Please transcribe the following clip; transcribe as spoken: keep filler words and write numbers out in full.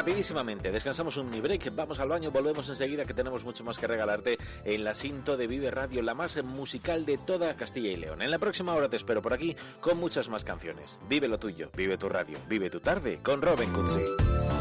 rapidísimamente, descansamos un mini break, vamos al baño, volvemos enseguida que tenemos mucho más que regalarte en la Sinto de Vive Radio, la más musical de toda Castilla y León. En la próxima hora te espero por aquí con muchas más canciones. Vive lo tuyo, vive tu radio, vive tu tarde con Robin Cutsi.